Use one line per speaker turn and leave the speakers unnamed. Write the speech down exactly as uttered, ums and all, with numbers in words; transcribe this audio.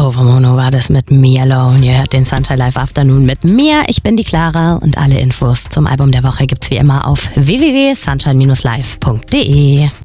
Groove Mono war das mit Me Alone. Ihr hört den Sunshine Live Afternoon mit mir. Ich bin die Clara und alle Infos zum Album der Woche gibt's wie immer auf w w w punkt sunshine Bindestrich live punkt de.